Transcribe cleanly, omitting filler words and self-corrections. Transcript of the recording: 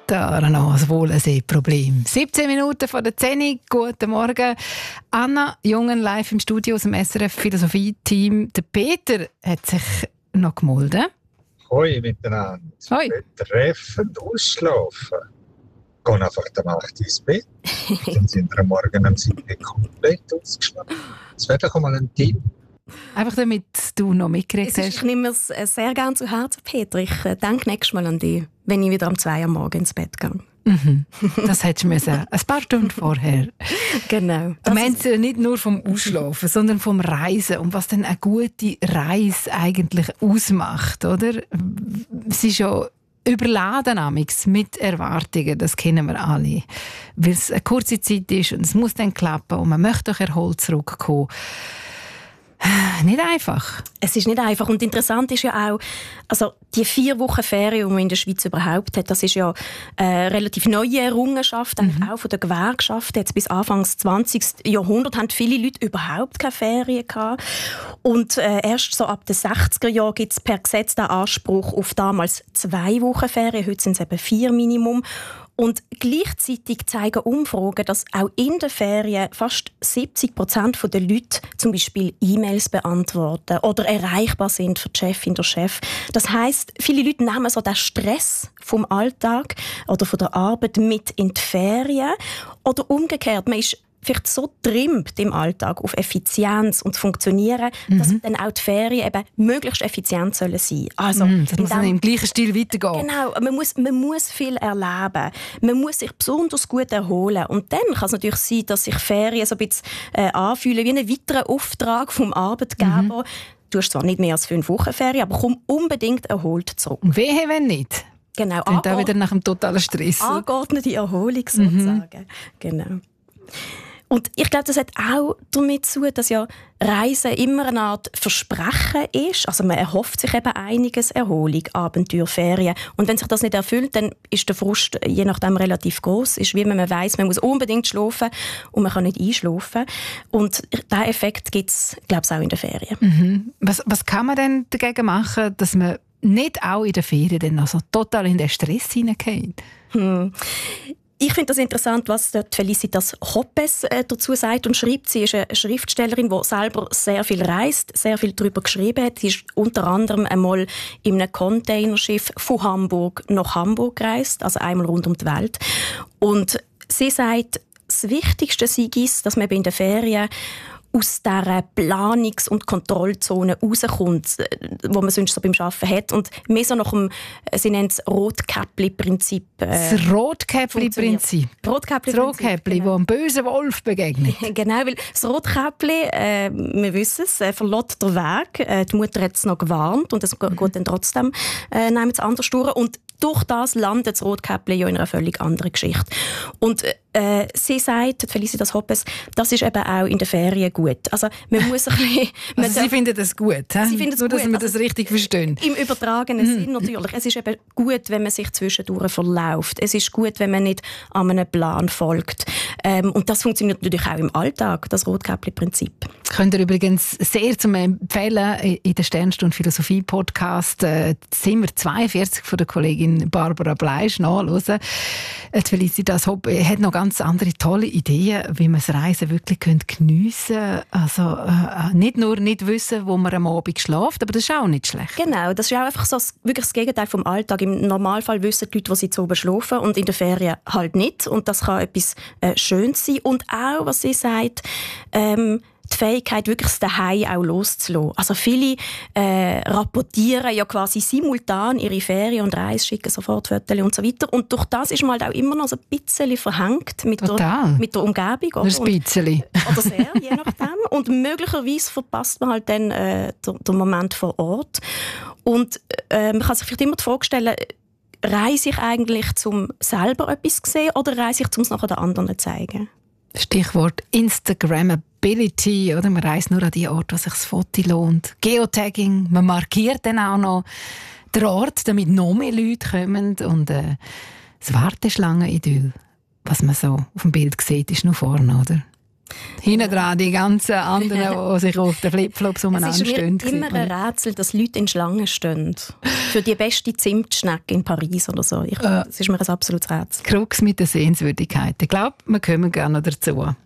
das Wohlensee-Problem. 17 Minuten vor der 10. Guten Morgen. Anna Jungen live im Studio aus dem SRF-Philosophie-Team. Der Peter hat sich noch gemeldet. Hoi miteinander. Hoi. Betreffend Ausschlafen. Geh einfach dann 8 ins Bett. Dann sind wir am Morgen um 7 komplett ausgeschlafen. Das wäre doch mal ein Tipp. Einfach damit du noch mitgekriegt hast. Ich nehme es sehr gerne zu Herzen, Peter. Ich denke nächstes Mal an dich, wenn ich wieder um 2 Uhr morgens ins Bett gehe. Mhm. Das hättest du müssen. Ein paar Stunden vorher. Genau. Du meinst nicht nur vom Ausschlafen, sondern vom Reisen und was denn eine gute Reise eigentlich ausmacht, oder? Es ist ja überladen mit Erwartungen, das kennen wir alle. Weil es eine kurze Zeit ist und es muss dann klappen und man möchte doch erholt zurückkommen. Nicht einfach. Es ist nicht einfach. Und interessant ist ja auch, also die 4 Wochen Ferien, die man in der Schweiz überhaupt hat, das ist ja eine relativ neue Errungenschaft, auch von der Gewerkschaft. Jetzt bis Anfang des 20. Jahrhunderts haben viele Leute überhaupt keine Ferien gehabt. Und erst so ab den 60er Jahren gibt es per Gesetz den Anspruch auf damals 2 Wochen Ferien. Heute sind es eben 4 Minimum. Und gleichzeitig zeigen Umfragen, dass auch in den Ferien fast 70% der Leute zum Beispiel E-Mails beantworten oder erreichbar sind für die Chefin, der Chef. Das heisst, viele Leute nehmen so den Stress vom Alltag oder von der Arbeit mit in die Ferien. Oder umgekehrt, man ist vielleicht so trimmt im Alltag auf Effizienz und Funktionieren, dass dann auch die Ferien eben möglichst effizient sollen sein. Also, das muss dann im gleichen Stil weitergehen. Genau, man muss viel erleben. Man muss sich besonders gut erholen. Und dann kann es natürlich sein, dass sich Ferien so ein bisschen anfühlen wie ein weiterer Auftrag vom Arbeitgeber. Du hast zwar nicht mehr als 5 Wochen Ferien, aber komm unbedingt erholt zurück. Wehe, wenn nicht. Genau. Und auch wieder nach dem totalen Stress. Angeordnete Erholung sozusagen. Genau. Und ich glaube, das hat auch damit zu tun, dass ja Reisen immer eine Art Versprechen ist. Also man erhofft sich eben einiges, Erholung, Abenteuer, Ferien. Und wenn sich das nicht erfüllt, dann ist der Frust je nachdem relativ groß. Ist wie wenn man weiss, man muss unbedingt schlafen und man kann nicht einschlafen. Und diesen Effekt gibt es, glaube ich, auch in den Ferien. Was kann man denn dagegen machen, dass man nicht auch in den Ferien dann also total in den Stress hineingeht? Ich finde das interessant, was dort Felicitas Hoppes dazu sagt und schreibt. Sie ist eine Schriftstellerin, die selber sehr viel reist, sehr viel darüber geschrieben hat. Sie ist unter anderem einmal in einem Containerschiff von Hamburg nach Hamburg gereist, also einmal rund um die Welt. Und sie sagt, das Wichtigste sei es, dass man in den Ferien aus dieser Planungs- und Kontrollzone rauskommt, wo man sonst so beim Arbeiten hat. Und mehr so nach dem, sie nennt es Rotkäppli-Prinzip. Das Rotkäppli-Prinzip? Rotkäppli-Prinzip, das Rotkäppli, genau. Das einem bösen Wolf begegnet. Genau, weil das Rotkäppli, wir wissen es, verlässt den Weg. Die Mutter hat es noch gewarnt und es geht dann trotzdem anders durch. Und durch das landet das Rotkäppli ja in einer völlig anderen Geschichte. Und sie sagt, Felicitas Hoppes, das ist eben auch in den Ferien gut. Also man muss ein bisschen... Also sie finden das gut, he? Sie finden es nur, gut. dass wir das richtig verstehen. Im übertragenen Sinn natürlich. Es ist eben gut, wenn man sich zwischendurch verläuft. Es ist gut, wenn man nicht an einem Plan folgt. Und das funktioniert natürlich auch im Alltag, das Rotkäppli-Prinzip. Könnt ihr übrigens sehr zum Empfehlen in der Sternstunde Philosophie Podcast Zimmer 42 von der Kollegin Barbara Bleisch nachhören. Felicitas Hoppe hat noch ganz andere tolle Ideen, wie man das Reisen wirklich geniessen kann. Also nicht nur nicht wissen, wo man am Abend schläft, aber das ist auch nicht schlecht. Genau, das ist auch einfach so wirklich das Gegenteil vom Alltag. Im Normalfall wissen die Leute, wo sie zu oben schlafen und in den Ferien halt nicht. Und das kann etwas Schönes sein. Und auch, was sie sagt, die Fähigkeit, wirklich das Daheim auch loszulassen. Also viele rapportieren ja quasi simultan ihre Ferien und Reisen, schicken sofort Fotos und so weiter. Und durch das ist man halt auch immer noch so ein bisschen verhängt mit der Umgebung. Oder? Nur ein bisschen. Oder sehr, je nachdem. Und möglicherweise verpasst man halt dann den Moment vor Ort. Und man kann sich vielleicht immer die Frage stellen, reise ich eigentlich, um selber etwas zu sehen oder reise ich, um es nachher den anderen zu zeigen? Stichwort Instagrammability, oder? Man reist nur an die Orte, wo sich das Foto lohnt. Geotagging, man markiert dann auch noch den Ort, damit noch mehr Leute kommen. Und das Warteschlangen-Idyll, was man so auf dem Bild sieht, ist nur vorne, oder? Hinten dran die ganzen anderen, die sich auf den Flipflops umeinander stehen. Es ist mir immer ein Rätsel, dass Leute in Schlangen stehen. Für die beste Zimtschnecke in Paris oder so. Das ist mir ein absolutes Rätsel. Krux mit den Sehenswürdigkeiten. Ich glaube, wir kommen gerne dazu.